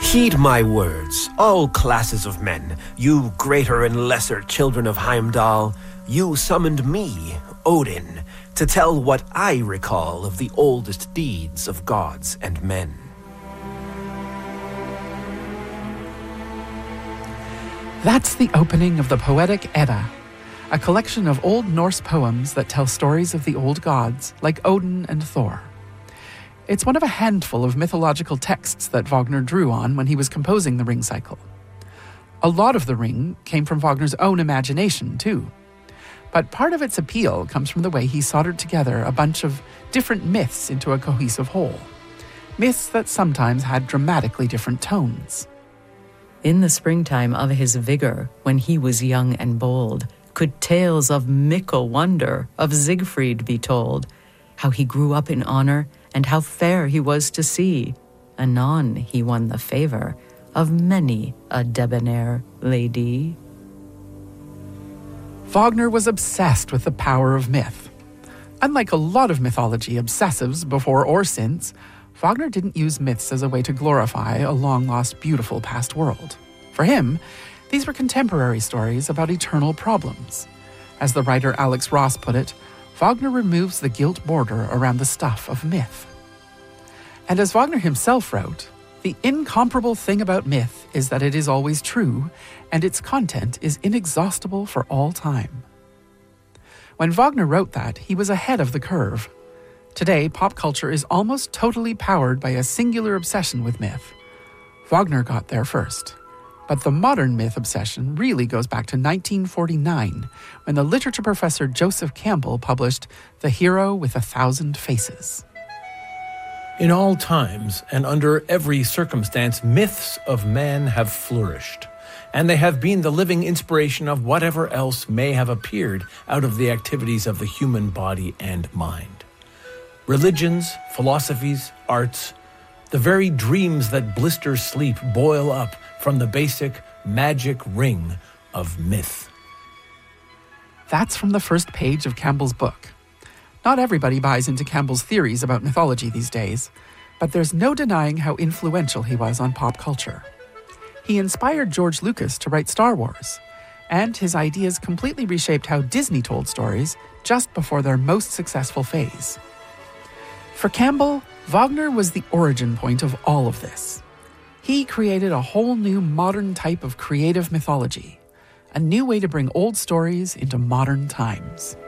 Heed my words, all classes of men, you greater and lesser children of Heimdall. You summoned me, Odin, to tell what I recall of the oldest deeds of gods and men. That's the opening of the Poetic Edda, a collection of Old Norse poems that tell stories of the old gods, like Odin and Thor. It's one of a handful of mythological texts that Wagner drew on when he was composing the Ring cycle. A lot of the Ring came from Wagner's own imagination, too. But part of its appeal comes from the way he soldered together a bunch of different myths into a cohesive whole. Myths that sometimes had dramatically different tones. In the springtime of his vigor, when he was young and bold, could tales of mickle wonder of Siegfried be told, how he grew up in honor and how fair he was to see. Anon he won the favor of many a debonair lady. Wagner was obsessed with the power of myth. Unlike a lot of mythology obsessives before or since, Wagner didn't use myths as a way to glorify a long-lost beautiful past world. For him, these were contemporary stories about eternal problems. As the writer Alex Ross put it, Wagner removes the gilt border around the stuff of myth. And as Wagner himself wrote, the incomparable thing about myth is that it is always true, and its content is inexhaustible for all time. When Wagner wrote that, he was ahead of the curve. Today, pop culture is almost totally powered by a singular obsession with myth. Wagner got there first. But the modern myth obsession really goes back to 1949, when the literature professor Joseph Campbell published The Hero with 1,000 Faces. In all times and under every circumstance, myths of man have flourished, and they have been the living inspiration of whatever else may have appeared out of the activities of the human body and mind. Religions, philosophies, arts, the very dreams that blister sleep boil up from the basic magic ring of myth. That's from the first page of Campbell's book. Not everybody buys into Campbell's theories about mythology these days, but there's no denying how influential he was on pop culture. He inspired George Lucas to write Star Wars, and his ideas completely reshaped how Disney told stories just before their most successful phase. For Campbell, Wagner was the origin point of all of this. He created a whole new modern type of creative mythology, a new way to bring old stories into modern times.